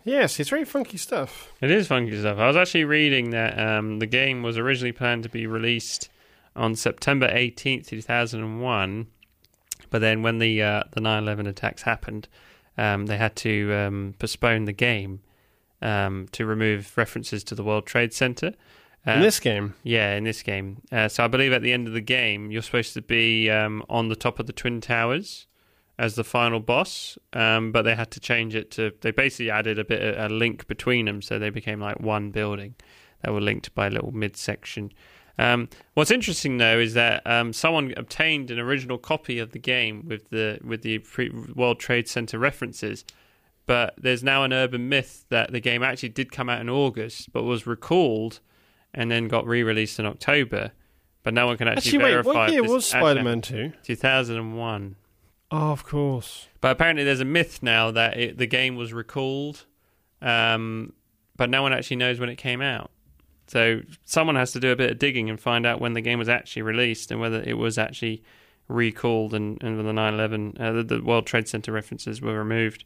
Yes, it's very funky stuff. It is funky stuff. I was actually reading that the game was originally planned to be released on September 18th, 2001, but then when the 9/11 attacks happened, they had to postpone the game to remove references to the World Trade Center. In this game? Yeah, in this game. So I believe at the end of the game, you're supposed to be on the top of the Twin Towers as the final boss, but they had to change it to... They basically added a link between them, so they became like one building that were linked by a little midsection. What's interesting, though, is that someone obtained an original copy of the game with the World Trade Center references, but there's now an urban myth that the game actually did come out in August, but was recalled and then got re-released in October. But no one can actually verify. What year was Spider-Man 2? 2001. Oh, of course. But apparently there's a myth now that the game was recalled, but no one actually knows when it came out. So someone has to do a bit of digging and find out when the game was actually released and whether it was actually recalled and the 9/11, the World Trade Center references were removed.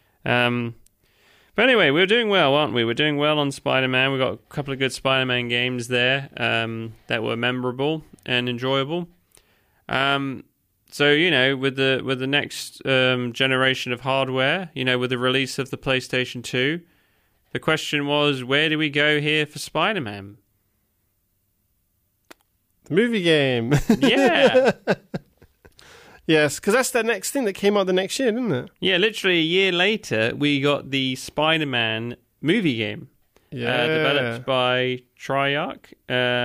But anyway, we're doing well, aren't we? We're doing well on Spider-Man. We've got a couple of good Spider-Man games there that were memorable and enjoyable. So, with the next generation of hardware, with the release of the PlayStation 2, the question was, where do we go here for Spider-Man? The movie game. Yeah. Yes, because that's the next thing that came out the next year, didn't it? Yeah, literally a year later, we got the Spider-Man movie game. Yeah. Developed by Treyarch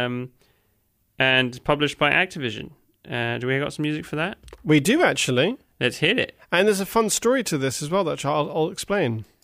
and published by Activision. Do we got some music for that? We do, actually. Let's hit it. And there's a fun story to this as well that I'll explain.